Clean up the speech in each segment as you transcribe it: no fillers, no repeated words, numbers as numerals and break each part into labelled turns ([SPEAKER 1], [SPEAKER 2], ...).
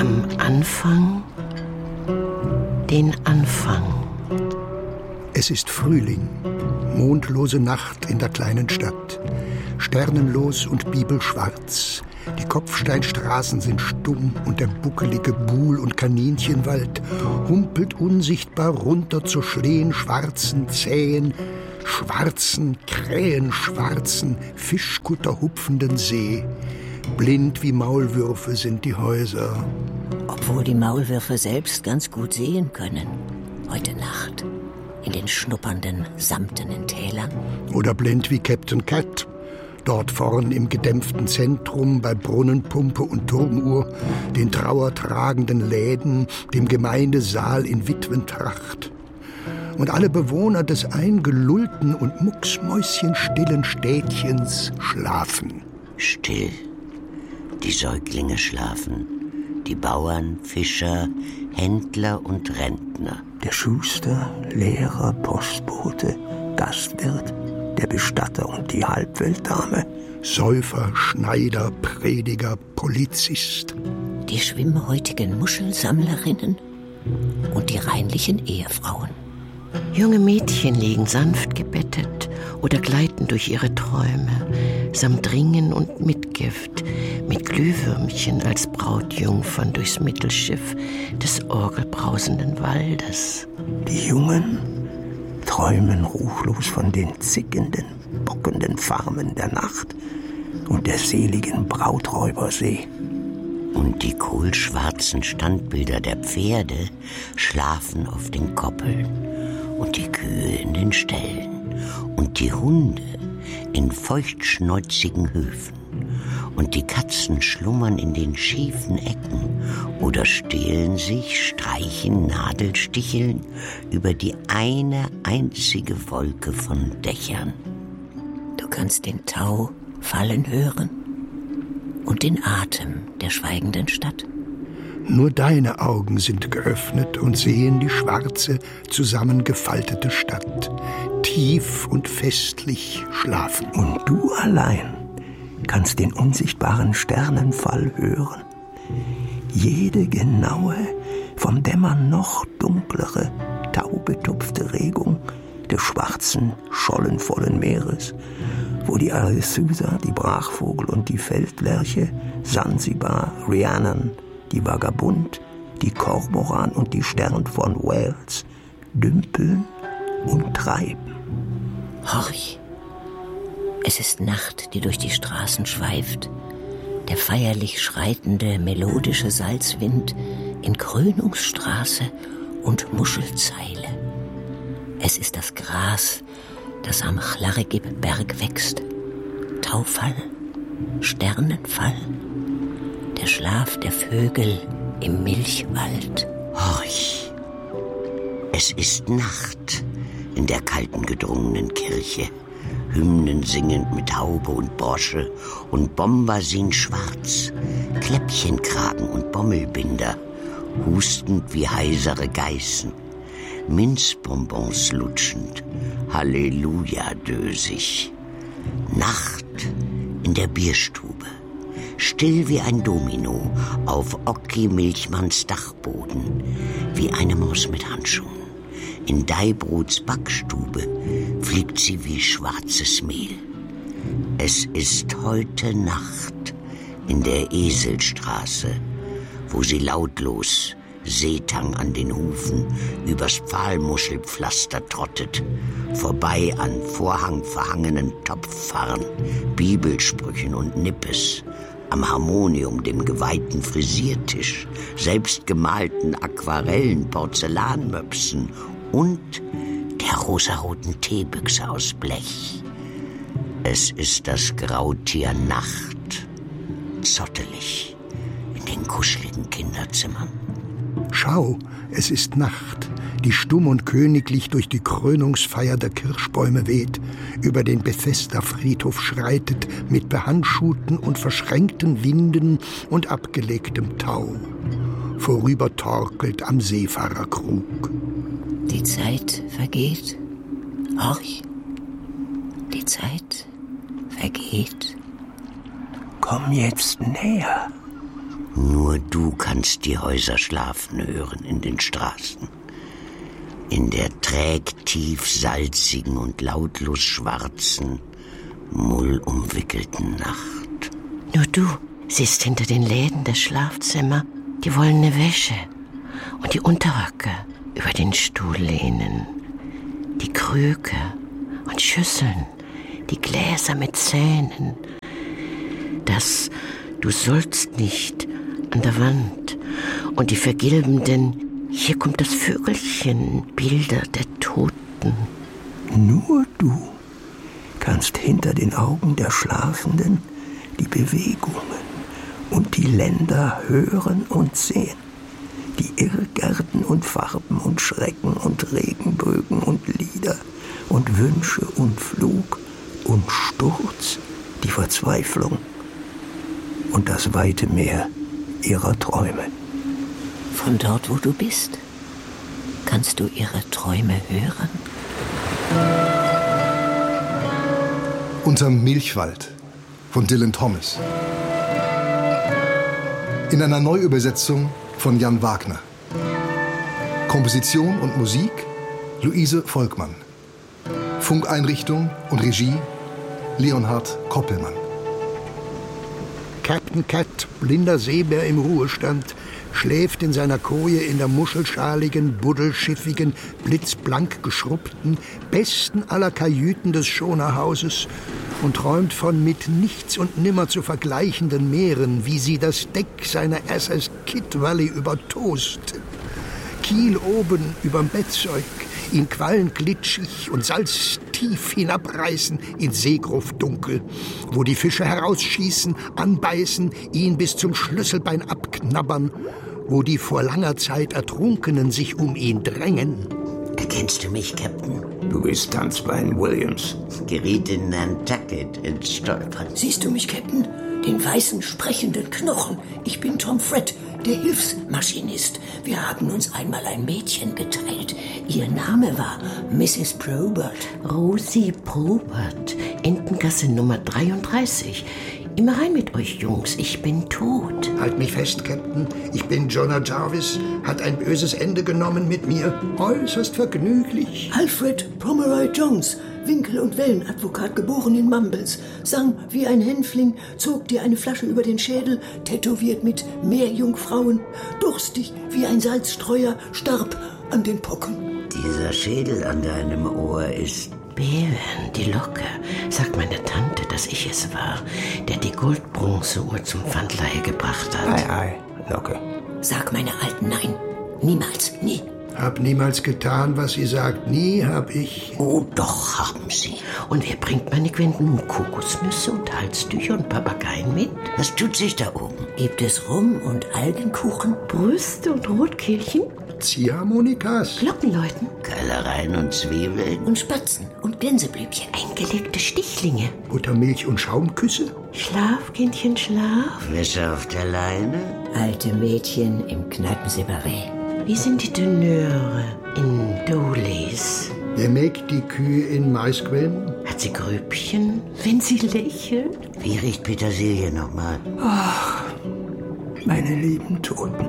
[SPEAKER 1] Am Anfang den Anfang.
[SPEAKER 2] Es ist Frühling, mondlose Nacht in der kleinen Stadt, sternenlos und bibelschwarz. Die Kopfsteinstraßen sind stumm und der buckelige Buhl- und Kaninchenwald humpelt unsichtbar runter zur schlehenschwarzen, zähen, schwarzen, krähenschwarzen, fischkutterhupfenden See. Blind wie Maulwürfe sind die Häuser.
[SPEAKER 3] Obwohl die Maulwürfe selbst ganz gut sehen können. Heute Nacht. In den schnuppernden, samtenen Tälern.
[SPEAKER 2] Oder blind wie Captain Cat. Dort vorn im gedämpften Zentrum bei Brunnenpumpe und Turmuhr, den trauertragenden Läden, dem Gemeindesaal in Witwentracht. Und alle Bewohner des eingelullten und mucksmäuschenstillen Städtchens schlafen.
[SPEAKER 4] Still. Die Säuglinge schlafen. Die Bauern, Fischer, Händler und Rentner.
[SPEAKER 5] Der Schuster, Lehrer, Postbote, Gastwirt, der Bestatter und die Halbweltdame.
[SPEAKER 2] Säufer, Schneider, Prediger, Polizist.
[SPEAKER 3] Die schwimmhäutigen Muschelsammlerinnen und die reinlichen Ehefrauen.
[SPEAKER 1] Junge Mädchen liegen sanft gebettet oder gleiten durch ihre Träume, samt Ringen und Mitgift, mit Glühwürmchen als Brautjungfern durchs Mittelschiff des orgelbrausenden Waldes.
[SPEAKER 5] Die Jungen träumen ruchlos von den zickenden, bockenden Farmen der Nacht und der seligen Brauträubersee.
[SPEAKER 4] Und die kohlschwarzen Standbilder der Pferde schlafen auf den Koppeln und die Kühe in den Ställen und die Hunde in feuchtschnäuzigen Höfen und die Katzen schlummern in den schiefen Ecken oder stehlen sich, streichen, Nadelsticheln über die eine einzige Wolke von Dächern.
[SPEAKER 3] Du kannst den Tau fallen hören und den Atem der schweigenden Stadt.
[SPEAKER 2] Nur deine Augen sind geöffnet und sehen die schwarze, zusammengefaltete Stadt, tief und festlich schlafen.
[SPEAKER 5] Und du allein kannst den unsichtbaren Sternenfall hören. Jede genaue, vom Dämmern noch dunklere, taubetupfte Regung des schwarzen, schollenvollen Meeres, wo die Arethusa, die Brachvogel und die Feldlerche, Sansibar, Rhiannon, die Vagabund, die Kormoran und die Stern von Wales dümpeln und treiben.
[SPEAKER 3] Horch! Es ist Nacht, die durch die Straßen schweift. Der feierlich schreitende, melodische Salzwind in Krönungsstraße und Muschelzeile. Es ist das Gras, das am Chlarregib-Berg wächst. Taufall, Sternenfall, der Schlaf der Vögel im Milchwald.
[SPEAKER 4] Horch! Es ist Nacht in der kalten, gedrungenen Kirche. Hymnen singend mit Haube und Brosche und Bombasin schwarz, Kläppchenkragen und Bommelbinder, hustend wie heisere Geißen, Minzbonbons lutschend, Halleluja dösig. Nacht in der Bierstube, still wie ein Domino auf Ocki Milchmanns Dachboden, wie eine Maus mit Handschuhen. In Deibruts Backstube fliegt sie wie schwarzes Mehl. Es ist heute Nacht in der Eselstraße, wo sie lautlos, Seetang an den Hufen, übers Pfahlmuschelpflaster trottet, vorbei an vorhangverhangenen Topffarren, Bibelsprüchen und Nippes, am Harmonium, dem geweihten Frisiertisch, selbstgemalten Aquarellen, Porzellanmöpsen und der rosaroten Teebüchse aus Blech. Es ist das Grautier Nacht, zottelig in den kuscheligen Kinderzimmern.
[SPEAKER 2] Schau, es ist Nacht, die stumm und königlich durch die Krönungsfeier der Kirschbäume weht, über den Bethesda-Friedhof schreitet, mit behandschuhten und verschränkten Winden und abgelegtem Tau, vorübertorkelt am Seefahrerkrug.
[SPEAKER 3] Die Zeit vergeht, horch, die Zeit vergeht.
[SPEAKER 5] Komm jetzt näher.
[SPEAKER 4] Nur du kannst die Häuser schlafen hören in den Straßen. In der trägtief salzigen und lautlos schwarzen, mullumwickelten Nacht.
[SPEAKER 1] Nur du siehst hinter den Läden das Schlafzimmer die wollene Wäsche und die Unterröcke über den Stuhl lehnen, die Krüge und Schüsseln, die Gläser mit Zähnen. Das "Du sollst nicht" an der Wand und die vergilbenden "Hier kommt das Vögelchen" Bilder der Toten.
[SPEAKER 5] Nur du kannst hinter den Augen der Schlafenden die Bewegungen und die Länder hören und sehen, die Irrgärten und Farben und Schrecken und Regenbögen und Lieder und Wünsche und Flug und Sturz, die Verzweiflung und das weite Meer ihrer Träume.
[SPEAKER 3] Von dort, wo du bist, kannst du ihre Träume hören?
[SPEAKER 6] Unterm Milchwald von Dylan Thomas. In einer Neuübersetzung von Jan Wagner. Komposition und Musik Luise Volkmann. Funkeinrichtung und Regie Leonhard Koppelmann.
[SPEAKER 2] Captain Cat, blinder Seebär im Ruhestand, schläft in seiner Koje in der muschelschaligen, buddelschiffigen, blitzblank geschrubbten, besten aller Kajüten des Schonerhauses und träumt von mit nichts und nimmer zu vergleichenden Meeren, wie sie das Deck seiner SS Kid Valley übertosten. Kiel oben überm Bettzeug, ihn quallenglitschig und salztief hinabreißen ins Seegruftdunkel, wo die Fische herausschießen, anbeißen, ihn bis zum Schlüsselbein abknabbern, wo die vor langer Zeit Ertrunkenen sich um ihn drängen.
[SPEAKER 4] Erkennst du mich, Captain?
[SPEAKER 5] Du bist Tanzbein Williams.
[SPEAKER 4] Geriet in Nantucket ins Stolpern.
[SPEAKER 3] Siehst du mich, Captain? Den weißen, sprechenden Knochen. Ich bin Tom Fred, der Hilfsmaschinist. Wir haben uns einmal ein Mädchen geteilt. Ihr Name war Mrs. Probert.
[SPEAKER 1] Rosie Probert, Entengasse Nummer 33. Immer rein mit euch, Jungs, ich bin tot.
[SPEAKER 2] Halt mich fest, Captain. Ich bin Jonah Jarvis, hat ein böses Ende genommen mit mir. Äußerst vergnüglich.
[SPEAKER 3] Alfred Pomeroy Jones, Winkel- und Wellenadvokat, geboren in Mumbles, sang wie ein Hänfling, zog dir eine Flasche über den Schädel, tätowiert mit Meerjungfrauen, durstig wie ein Salzstreuer, starb an den Pocken.
[SPEAKER 4] Dieser Schädel an deinem Ohr ist...
[SPEAKER 1] Bevan, die Locke, sagt meine Tante, dass ich es war, der die Goldbronzeuhr zum Pfandleihe gebracht hat.
[SPEAKER 5] Ei, Locke.
[SPEAKER 3] Sag meine Alten nein. Niemals, nie.
[SPEAKER 2] Hab niemals getan, was sie sagt. Nie hab ich...
[SPEAKER 4] Oh, doch haben sie.
[SPEAKER 1] Und wer bringt meine Gwen nun Kokosnüsse und Halstücher und Papageien mit?
[SPEAKER 4] Was tut sich da oben?
[SPEAKER 3] Gibt es Rum und Algenkuchen?
[SPEAKER 1] Brüste und Rotkehlchen?
[SPEAKER 2] Ziehharmonikas?
[SPEAKER 1] Glockenläuten?
[SPEAKER 4] Keilereien und Zwiebeln?
[SPEAKER 3] Und Spatzen und Gänseblümchen.
[SPEAKER 1] Eingelegte Stichlinge?
[SPEAKER 2] Buttermilch und Schaumküsse?
[SPEAKER 1] Schlaf, Kindchen, schlaf.
[SPEAKER 4] Wäsche auf der Leine?
[SPEAKER 3] Alte Mädchen im Kneipenseparé.
[SPEAKER 1] Wie sind die Tenöre in Doleys?
[SPEAKER 2] Wer melkt die Kühe in Maisquellen?
[SPEAKER 1] Hat sie Grübchen, wenn sie lächelt?
[SPEAKER 4] Wie riecht Petersilie nochmal?
[SPEAKER 5] Meine lieben Toten.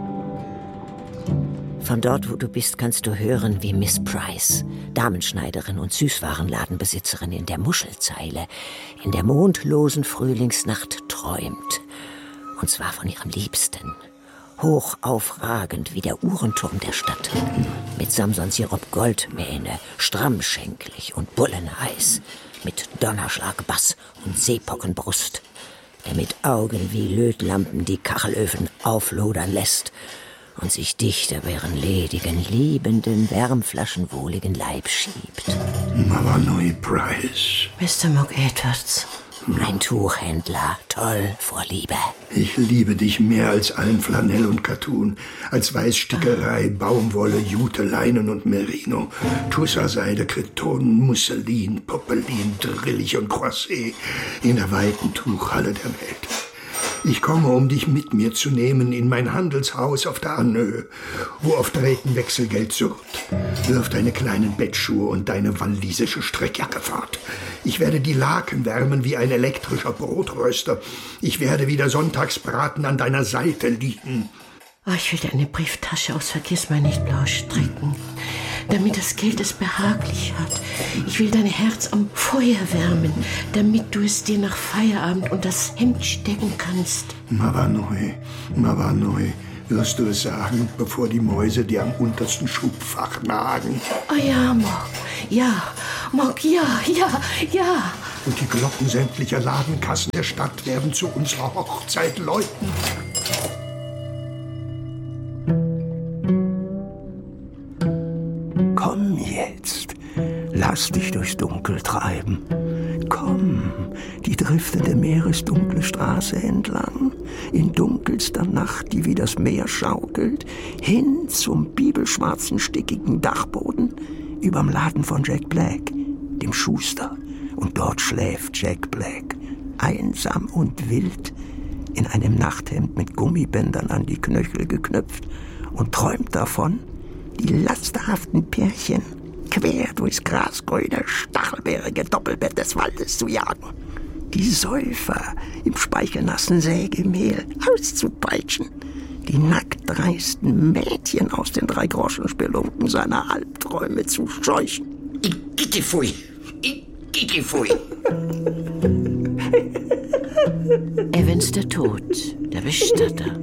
[SPEAKER 3] Von dort, wo du bist, kannst du hören, wie Miss Price, Damenschneiderin und Süßwarenladenbesitzerin in der Muschelzeile, in der mondlosen Frühlingsnacht träumt. Und zwar von ihrem Liebsten. Hoch aufragend wie der Uhrenturm der Stadt. Mit Samson-Sirup Goldmähne, strammschenklig und bullenheiß. Mit Donnerschlag-Bass und Seepockenbrust. Der mit Augen wie Lötlampen die Kachelöfen auflodern lässt und sich dicht über ihren ledigen, liebenden, wärmflaschenwohligen Leib schiebt.
[SPEAKER 2] Mavanoi Price.
[SPEAKER 1] Mr. Mock Edwards.
[SPEAKER 3] Ein Tuchhändler, toll vor Liebe.
[SPEAKER 2] Ich liebe dich mehr als allen Flanell und Kattun, als Weißstickerei, Baumwolle, Jute, Leinen und Merino, Tussaseide, Kreton, Musselin, Popelin, Drillich und Croisset in der weiten Tuchhalle der Welt. Ich komme, um dich mit mir zu nehmen in mein Handelshaus auf der Annöhe, wo auf Drähten Wechselgeld surrt. Wirf deine kleinen Bettschuhe und deine walisische Strickjacke fort. Ich werde die Laken wärmen wie ein elektrischer Brotröster. Ich werde wie der Sonntagsbraten an deiner Seite liegen.
[SPEAKER 1] Oh, ich will deine Brieftasche aus Vergissmeinnicht-Blau stricken, damit das Geld es behaglich hat. Ich will dein Herz am Feuer wärmen, damit du es dir nach Feierabend unter das Hemd stecken kannst.
[SPEAKER 2] Mavanoi, wirst du es sagen, bevor die Mäuse dir am untersten Schubfach nagen?
[SPEAKER 1] Oh ja, Mog, ja, Mog, ja.
[SPEAKER 2] Und die Glocken sämtlicher Ladenkassen der Stadt werden zu unserer Hochzeit läuten.
[SPEAKER 5] Komm jetzt, lass dich durchs Dunkel treiben. Komm, die driftende meeresdunkle Straße entlang, in dunkelster Nacht, die wie das Meer schaukelt, hin zum bibelschwarzen, stickigen Dachboden überm Laden von Jack Black, dem Schuster. Und dort schläft Jack Black, einsam und wild, in einem Nachthemd mit Gummibändern an die Knöchel geknüpft und träumt davon, die lasterhaften Pärchen quer durchs grasgrüne, stachelbeerige Doppelbett des Waldes zu jagen. Die Säufer im speichelnassen Sägemehl auszupeitschen. Die nacktdreisten Mädchen aus den 3-Groschen-Spelunken seiner Albträume zu scheuchen.
[SPEAKER 4] Igitifui.
[SPEAKER 1] Evans der Tod, der Bestatter.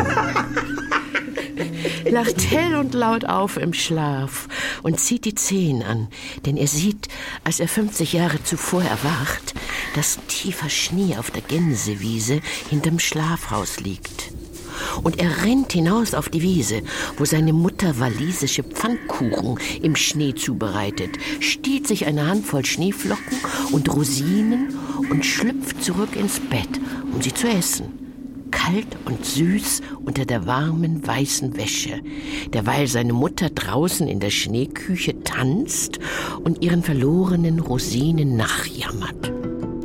[SPEAKER 1] Lacht hell und laut auf im Schlaf und zieht die Zehen an, denn er sieht, als er 50 Jahre zuvor erwacht, dass tiefer Schnee auf der Gänsewiese hinterm Schlafhaus liegt. Und er rennt hinaus auf die Wiese, wo seine Mutter walisische Pfannkuchen im Schnee zubereitet, stiehlt sich eine Handvoll Schneeflocken und Rosinen und schlüpft zurück ins Bett, um sie zu essen. Kalt und süß unter der warmen, weißen Wäsche, derweil seine Mutter draußen in der Schneeküche tanzt und ihren verlorenen Rosinen nachjammert.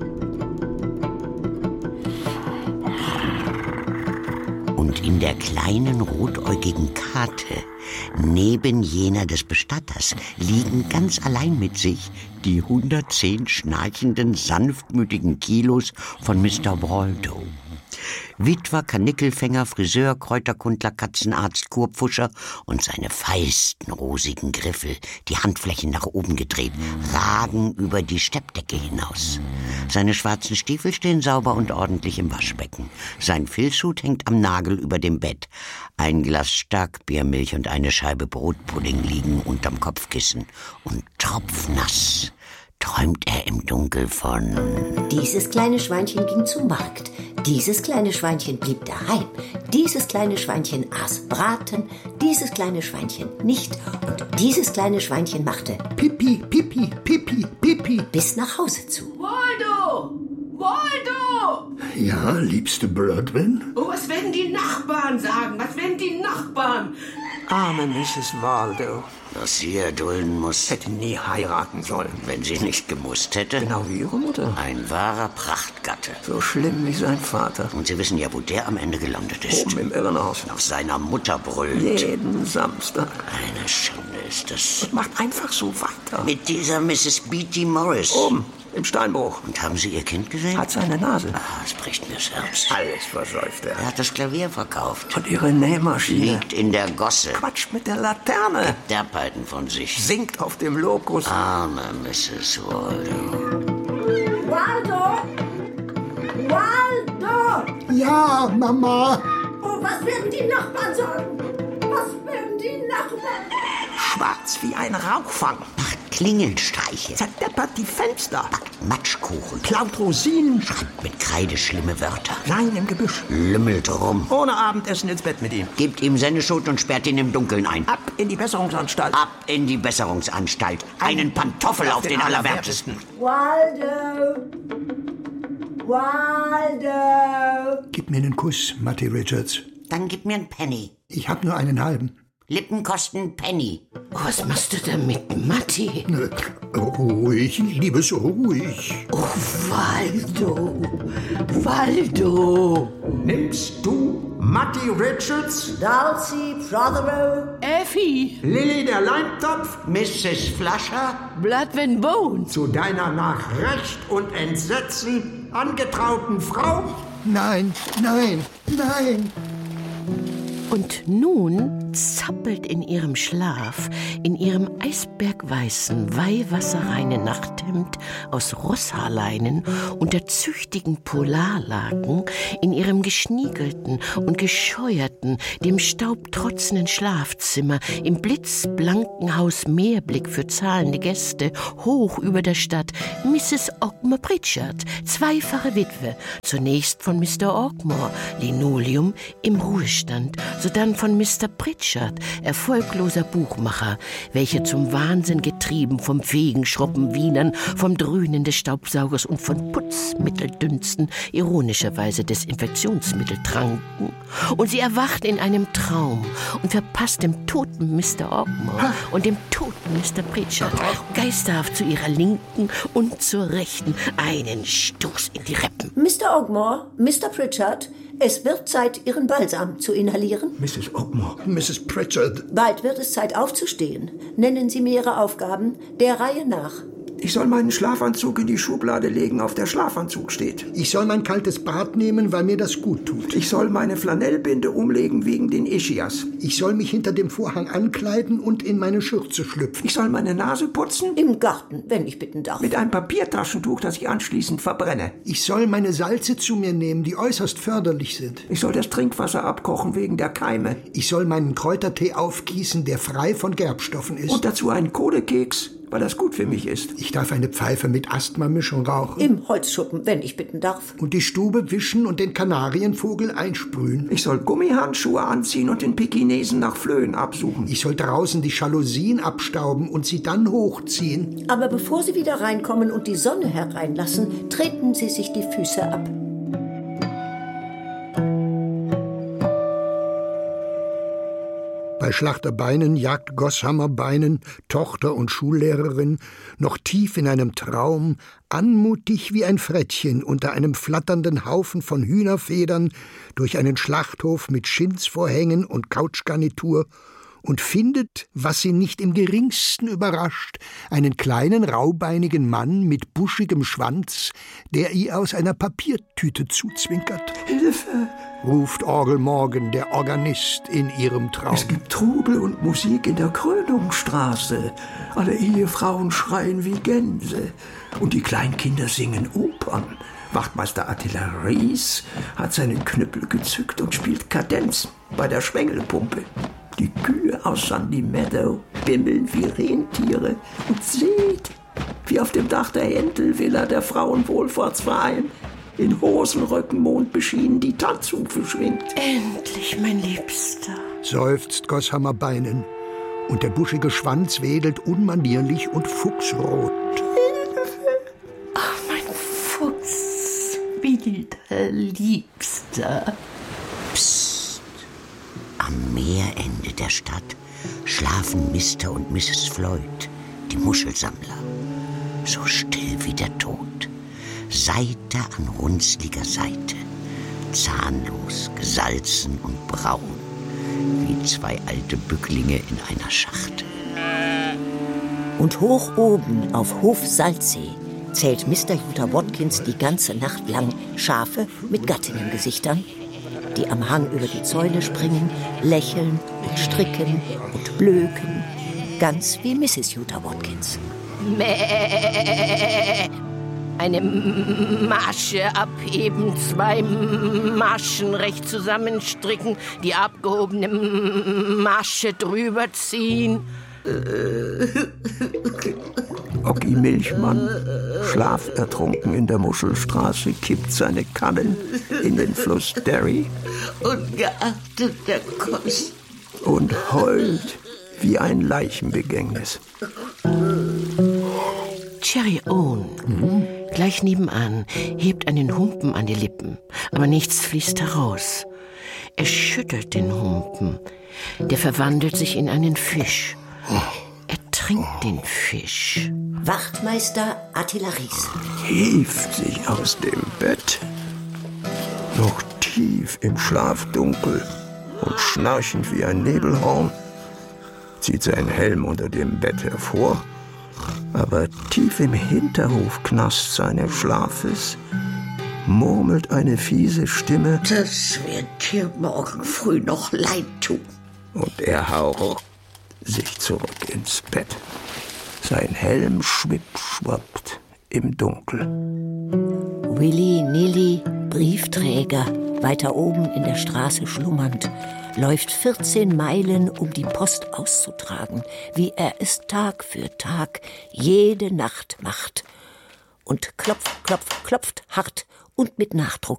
[SPEAKER 4] Und in der kleinen rotäugigen Karte, neben jener des Bestatters, liegen ganz allein mit sich die 110 schnarchenden, sanftmütigen Kilos von Mr. Waldo. Witwer, Karnickelfänger, Friseur, Kräuterkundler, Katzenarzt, Kurpfuscher und seine feisten, rosigen Griffel, die Handflächen nach oben gedreht, ragen über die Steppdecke hinaus. Seine schwarzen Stiefel stehen sauber und ordentlich im Waschbecken. Sein Filzhut hängt am Nagel über dem Bett. Ein Glas Starkbiermilch und eine Scheibe Brotpudding liegen unterm Kopfkissen. Und tropfnass träumt er im Dunkel von:
[SPEAKER 3] Dieses kleine Schweinchen ging zum Markt. Dieses kleine Schweinchen blieb daheim. Dieses kleine Schweinchen aß Braten. Dieses kleine Schweinchen nicht. Und dieses kleine Schweinchen machte
[SPEAKER 2] Pipi, Pipi, Pipi, Pipi.
[SPEAKER 3] bis nach Hause zu.
[SPEAKER 1] Waldo! Waldo!
[SPEAKER 2] Ja, liebste Blödwin?
[SPEAKER 1] Oh, was werden die Nachbarn sagen? Was werden die Nachbarn?
[SPEAKER 5] Arme Mrs. Waldo.
[SPEAKER 4] Was sie erdulden muss,
[SPEAKER 5] Hätte nie heiraten sollen.
[SPEAKER 4] wenn sie nicht gemusst hätte.
[SPEAKER 5] Genau wie ihre Mutter.
[SPEAKER 4] Ein wahrer Prachtgatte.
[SPEAKER 5] So schlimm wie sein Vater.
[SPEAKER 4] Und Sie wissen ja, wo der am Ende gelandet ist.
[SPEAKER 5] Oben im Irrenhaus.
[SPEAKER 4] Auf seiner Mutter brüllt.
[SPEAKER 5] Jeden Samstag.
[SPEAKER 4] Eine Schande ist das.
[SPEAKER 5] Macht einfach so weiter.
[SPEAKER 4] Mit dieser Mrs. B.T. Morris.
[SPEAKER 5] Oben im Steinbruch.
[SPEAKER 4] Und haben Sie Ihr Kind gesehen?
[SPEAKER 5] Hat seine Nase.
[SPEAKER 4] Ah, es bricht mir das Herz.
[SPEAKER 5] Alles versäuft er.
[SPEAKER 4] Er hat das Klavier verkauft.
[SPEAKER 5] Und ihre Nähmaschine.
[SPEAKER 4] Liegt in der Gosse.
[SPEAKER 5] Quatscht mit der Laterne.
[SPEAKER 4] Derpeiten von sich.
[SPEAKER 5] Singt auf dem Lokus.
[SPEAKER 4] Arme Mrs. Waldo.
[SPEAKER 7] Waldo! Waldo!
[SPEAKER 2] Ja, Mama.
[SPEAKER 7] Oh, was werden die Nachbarn sagen? Was werden die Nachbarn?
[SPEAKER 5] Schwarz wie ein Rauchfang.
[SPEAKER 4] Macht Klingelstreiche.
[SPEAKER 5] Zerdeppert die Fenster.
[SPEAKER 4] Backt Matschkuchen.
[SPEAKER 5] Klaut Rosinen.
[SPEAKER 4] Schreibt mit Kreide schlimme Wörter.
[SPEAKER 5] Rein im Gebüsch.
[SPEAKER 4] Lümmelt rum.
[SPEAKER 5] Ohne Abendessen ins Bett mit ihm.
[SPEAKER 4] Gebt ihm Senneschut und sperrt ihn im Dunkeln ein.
[SPEAKER 5] Ab in die Besserungsanstalt.
[SPEAKER 4] Ab in die Besserungsanstalt. Einen Pantoffel auf den Allerwertesten.
[SPEAKER 7] Waldo! Waldo!
[SPEAKER 2] Gib mir einen Kuss, Matty Richards.
[SPEAKER 4] Dann gib mir einen Penny.
[SPEAKER 2] Ich hab nur einen halben.
[SPEAKER 4] Lippen kosten einen Penny.
[SPEAKER 1] Was machst du damit, Matti?
[SPEAKER 2] Ruhig, Liebes, ruhig.
[SPEAKER 1] Oh, Waldo.
[SPEAKER 5] Nimmst du Matti Richards,
[SPEAKER 7] Dulcie, Prothero,
[SPEAKER 1] Effie,
[SPEAKER 5] Lilly der Leimtopf,
[SPEAKER 4] Mrs. Flasher?
[SPEAKER 1] Blood and Bones.
[SPEAKER 5] zu deiner nach Recht und Entsetzen angetrauten Frau?
[SPEAKER 2] Nein, nein, nein.
[SPEAKER 1] Und nun zappelt in ihrem Schlaf, in ihrem eisbergweißen, weihwasserreinen Nachthemd aus Rosshaarleinen unter züchtigen Polarlaken, in ihrem geschniegelten und gescheuerten, dem Staub trotzenden Schlafzimmer, im blitzblanken Haus Meerblick für zahlende Gäste, hoch über der Stadt, Mrs. Ogmore Pritchard, zweifache Witwe, zunächst von Mr. Ogmore, Linoleum, im Ruhestand, sodann von Mr. Pritchard, erfolgloser Buchmacher, welcher zum Wahnsinn getrieben vom fähigen Schrubbenwienern, vom Dröhnen des Staubsaugers und von Putzmitteldünsten ironischerweise Desinfektionsmittel tranken. Und sie erwacht in einem Traum und verpasst dem toten Mr. Ogmore und dem toten Mr. Pritchard geisterhaft zu ihrer Linken und zur Rechten einen Stoß in die Rippen.
[SPEAKER 7] Mr. Ogmore, Mr. Pritchard, es wird Zeit, Ihren Balsam zu inhalieren.
[SPEAKER 5] Mrs. Ogmore.
[SPEAKER 2] Mrs. Pritchard.
[SPEAKER 7] Bald wird es Zeit aufzustehen. Nennen Sie mir Ihre Aufgaben, der Reihe nach.
[SPEAKER 5] Ich soll meinen Schlafanzug in die Schublade legen, auf der Schlafanzug steht.
[SPEAKER 2] Ich soll mein kaltes Bad nehmen, weil mir das gut tut.
[SPEAKER 5] Ich soll meine Flanellbinde umlegen wegen den Ischias.
[SPEAKER 2] Ich soll mich hinter dem Vorhang ankleiden und in meine Schürze schlüpfen.
[SPEAKER 5] Ich soll meine Nase putzen
[SPEAKER 7] Im Garten, wenn ich bitten darf.
[SPEAKER 5] mit einem Papiertaschentuch, das ich anschließend verbrenne.
[SPEAKER 2] Ich soll meine Salze zu mir nehmen, die äußerst förderlich sind.
[SPEAKER 5] Ich soll das Trinkwasser abkochen wegen der Keime.
[SPEAKER 2] Ich soll meinen Kräutertee aufgießen, der frei von Gerbstoffen ist.
[SPEAKER 5] Und dazu einen Kohlekeks, weil das gut für mich ist.
[SPEAKER 2] Ich darf eine Pfeife mit Asthmamischung rauchen.
[SPEAKER 7] Im Holzschuppen, wenn ich bitten darf.
[SPEAKER 2] Und die Stube wischen und den Kanarienvogel einsprühen.
[SPEAKER 5] Ich soll Gummihandschuhe anziehen und den Pekinesen nach Flöhen absuchen.
[SPEAKER 2] Ich soll draußen die Jalousien abstauben und sie dann hochziehen.
[SPEAKER 7] Aber bevor Sie wieder reinkommen und die Sonne hereinlassen, treten Sie sich die Füße ab.
[SPEAKER 2] Bei Schlachterbeinen jagt Gosshammerbeinen, Tochter und Schullehrerin, noch tief in einem Traum, anmutig wie ein Frettchen unter einem flatternden Haufen von Hühnerfedern, durch einen Schlachthof mit Schinzvorhängen und Couchgarnitur und findet, was sie nicht im geringsten überrascht, einen kleinen raubeinigen Mann mit buschigem Schwanz, der ihr aus einer Papiertüte zuzwinkert.
[SPEAKER 5] Hilfe!
[SPEAKER 2] Ruft Orgel Morgan, der Organist, in ihrem Traum.
[SPEAKER 5] Es gibt Trubel und Musik in der Krönungsstraße. Alle Ehefrauen schreien wie Gänse. Und die Kleinkinder singen Opern. Wachtmeister Attila Ries hat seinen Knüppel gezückt und spielt Kadenz bei der Schwengelpumpe. Die Kühe aus Sandy Meadow bimmeln wie Rentiere. Und seht, wie auf dem Dach der Entelvilla der Frauenwohlfahrtsverein in Hosenröcken mondbeschienen die Tanzhufe schwingt.
[SPEAKER 1] Endlich, mein Liebster.
[SPEAKER 2] Seufzt Gosshammerbeinen, und der buschige Schwanz wedelt unmanierlich und fuchsrot.
[SPEAKER 1] Ach, mein Fuchs, wilder Liebster.
[SPEAKER 4] Psst. Am Meerende der Stadt schlafen Mr. und Mrs. Floyd, die Muschelsammler. So still wie der Tod. Seite an runzliger Seite. Zahnlos, gesalzen und braun. Wie zwei alte Bücklinge in einer Schachtel.
[SPEAKER 3] Und hoch oben auf Hof Salzsee zählt Mr. Utah Watkins die ganze Nacht lang Schafe mit Gattinnengesichtern, die am Hang über die Zäune springen, lächeln und stricken und blöken, ganz wie Mrs. Utah Watkins.
[SPEAKER 1] Mäh. Eine Masche abheben, zwei Maschen recht zusammenstricken, die abgehobene Masche drüber ziehen.
[SPEAKER 5] Oggi Milchmann, schlafertrunken in der Muschelstraße, kippt seine Kannen in den Fluss Derry
[SPEAKER 1] Ungeachtet der Kost.
[SPEAKER 5] und heult wie ein Leichenbegängnis.
[SPEAKER 1] Cherry Owen, gleich nebenan, hebt einen Humpen an die Lippen, aber nichts fließt heraus. Er schüttelt den Humpen. Der verwandelt sich in einen Fisch. Er trinkt den Fisch.
[SPEAKER 3] Wachtmeister Artilleries
[SPEAKER 5] hieft sich aus dem Bett, noch tief im Schlafdunkel und schnarchend wie ein Nebelhorn, zieht seinen Helm unter dem Bett hervor, aber tief im Hinterhofknast seines Schlafes murmelt eine fiese Stimme:
[SPEAKER 1] Das wird dir morgen früh noch leid tun.
[SPEAKER 5] Und er haucht sich zurück ins Bett. Sein Helm schwipp-schwappt im Dunkel.
[SPEAKER 3] Willy Nilly, Briefträger, weiter oben in der Straße schlummernd, läuft 14 Meilen, um die Post auszutragen, wie er es Tag für Tag jede Nacht macht. Und klopft, klopft, klopft hart und mit Nachdruck